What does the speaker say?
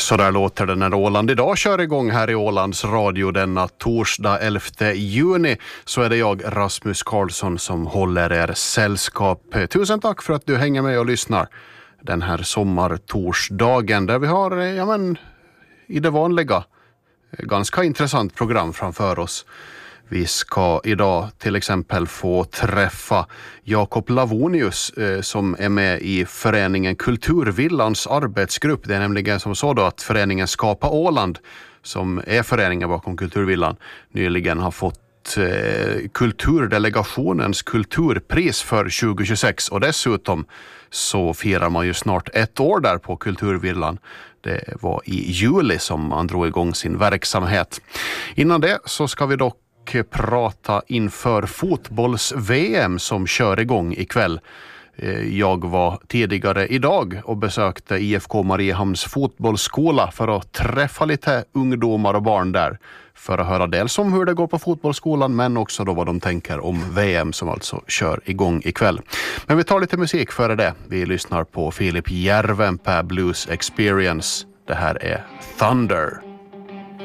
Så där låter det när Åland idag kör igång här i Ålands radio denna torsdag 11 juni. Så är det jag, Rasmus Karlsson, som håller er sällskap. Tusen tack för att du hänger med och lyssnar den här sommartorsdagen där vi har i det vanliga ganska intressant program framför oss. Vi ska idag till exempel få träffa Jakob Lavonius som är med i föreningen Kulturvillans arbetsgrupp. Det är nämligen som så då att föreningen Skapa Åland, som är föreningen bakom Kulturvillan, nyligen har fått kulturdelegationens kulturpris för 2026 och dessutom så firar man ju snart 1 år där på Kulturvillan. Det var i juli som man drog igång sin verksamhet. Innan det så ska vi dock prata inför fotbolls-VM som kör igång ikväll. Jag var tidigare idag och besökte IFK Mariehamns fotbollsskola för att träffa lite ungdomar och barn där. För att höra dels om hur det går på fotbollsskolan men också då vad de tänker om VM som alltså kör igång ikväll. Men vi tar lite musik före det. Vi lyssnar på Filip Järvenpää Blues Experience. Det här är Thunder.